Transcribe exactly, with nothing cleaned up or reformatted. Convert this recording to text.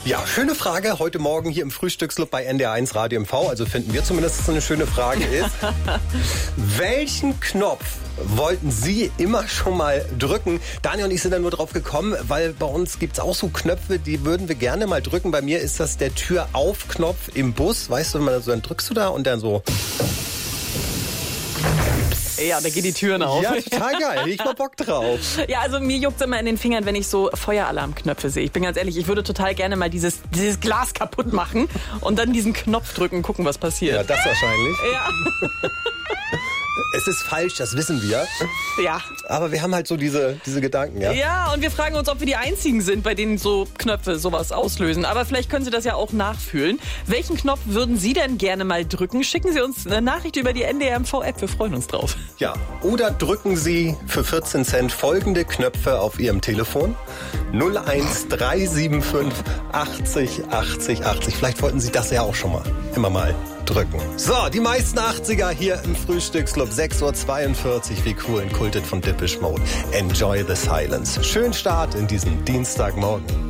Ja, schöne Frage heute Morgen hier im Frühstücksclub bei N D R eins Radio M V. Also finden wir zumindest, dass es eine schöne Frage ist. Welchen Knopf wollten Sie immer schon mal drücken? Daniel und ich sind da nur drauf gekommen, weil bei uns gibt es auch so Knöpfe, die würden wir gerne mal drücken. Bei mir ist das der Tür-auf-Knopf im Bus. Weißt du, wenn man so, dann drückst du da und dann so... Ja, da geht die Türen auf. Ja, total geil. Ich mal Bock drauf. Ja, also mir juckt's immer in den Fingern, wenn ich so Feueralarmknöpfe sehe. Ich bin ganz ehrlich, ich würde total gerne mal dieses, dieses Glas kaputt machen und dann diesen Knopf drücken, gucken, was passiert. Ja, das wahrscheinlich. Ja. Es ist falsch, das wissen wir. Ja. Aber wir haben halt so diese, diese Gedanken, ja? Ja, und wir fragen uns, ob wir die Einzigen sind, bei denen so Knöpfe sowas auslösen. Aber vielleicht können Sie das ja auch nachfühlen. Welchen Knopf würden Sie denn gerne mal drücken? Schicken Sie uns eine Nachricht über die N D R M V-App. Wir freuen uns drauf. Ja, oder drücken Sie für vierzehn Cent folgende Knöpfe auf Ihrem Telefon. null eins drei sieben fünf achtzig achtzig achtzig. Vielleicht wollten Sie das ja auch schon mal immer mal drücken. So, die meisten achtziger hier im Frühstücksclub. sechs Uhr zweiundvierzig. Wie cool, Kultet von Depeche Mode. Enjoy the silence. Schönen Start in diesem Dienstagmorgen.